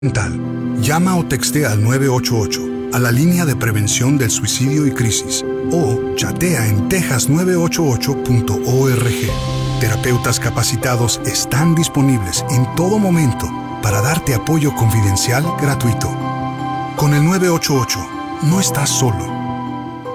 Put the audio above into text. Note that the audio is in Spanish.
mental. Llama o textea al 988, a la línea de prevención del suicidio y crisis, o chatea en texas988.org. Terapeutas capacitados están disponibles en todo momento para darte apoyo confidencial gratuito. Con el 988, no estás solo.